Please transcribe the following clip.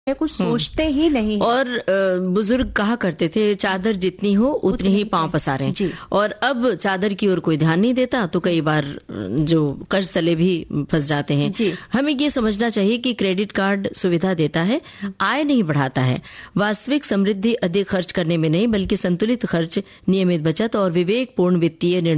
कुछ सोचते ही नहीं है। और बुजुर्ग कहा करते थे चादर जितनी हो उतनी ही पांव पसारें, और अब चादर की ओर कोई ध्यान नहीं देता तो कई बार जो कर्ज तले भी फंस जाते हैं। हमें ये समझना चाहिए कि क्रेडिट कार्ड सुविधा देता है, आय नहीं बढ़ाता है। वास्तविक समृद्धि अधिक खर्च करने में नहीं बल्कि संतुलित खर्च, नियमित बचत और विवेकपूर्ण वित्तीय